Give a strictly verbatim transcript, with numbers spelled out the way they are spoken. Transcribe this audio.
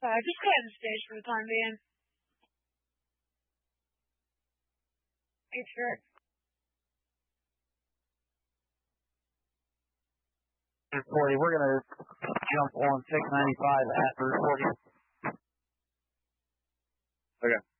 Uh, just go ahead and stage for the time being. Thanks, Rick. forty. We're going to jump on six ninety-five at Route forty. Okay.